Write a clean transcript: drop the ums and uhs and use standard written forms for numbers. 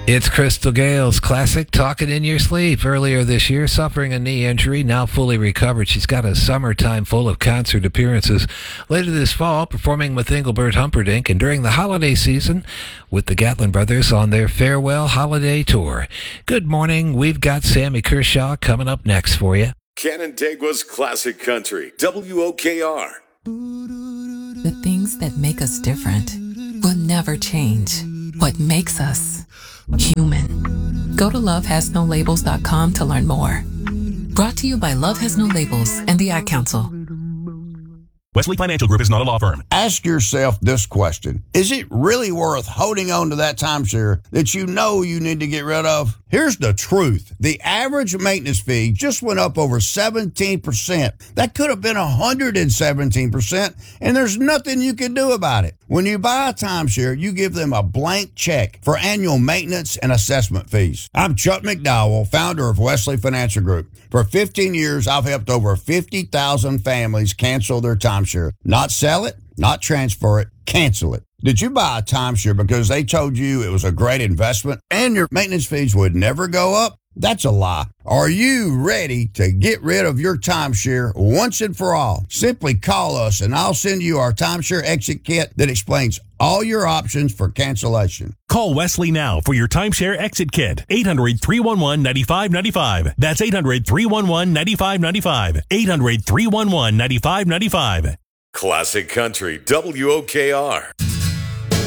It's Crystal Gale's classic Talking in Your Sleep. Earlier this year, suffering a knee injury, now fully recovered. She's got a summertime full of concert appearances. Later this fall, performing with Engelbert Humperdinck, and during the holiday season with the Gatlin Brothers on their Farewell Holiday Tour. Good morning. We've got Sammy Kershaw coming up next for you. Canandaigua's Classic Country, WOKR. The things that make us different will never change. What makes us human. Go to lovehasnolabels.com to learn more. Brought to you by Love Has No Labels and the Ad Council. Wesley Financial Group is not a law firm. Ask yourself this question. Is it really worth holding on to that timeshare that you know you need to get rid of? Here's the truth. The average maintenance fee just went up over 17%. That could have been 117%, and there's nothing you can do about it. When you buy a timeshare, you give them a blank check for annual maintenance and assessment fees. I'm Chuck McDowell, founder of Wesley Financial Group. For 15 years, I've helped over 50,000 families cancel their timeshare. Not sell it, not transfer it, cancel it. Did you buy a timeshare because they told you it was a great investment and your maintenance fees would never go up? That's a lie. Are you ready to get rid of your timeshare once and for all? Simply call us and I'll send you our timeshare exit kit that explains all your options for cancellation. Call Wesley now for your timeshare exit kit. 800-311-9595. That's 800-311-9595. 800-311-9595. Classic Country, WOKR.